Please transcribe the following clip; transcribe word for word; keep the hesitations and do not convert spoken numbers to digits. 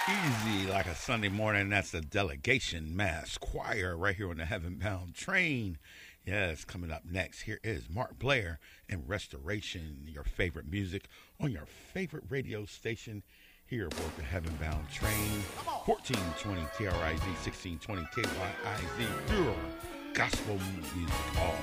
Easy like a Sunday morning. That's the Delegation Mass Choir right here on the Heaven Bound Train. Yes, coming up next, here is Mark Blair and Restoration, your favorite music on your favorite radio station here aboard the Heaven Bound Train. fourteen twenty K R I Z, sixteen twenty K Y I Z, pure gospel music all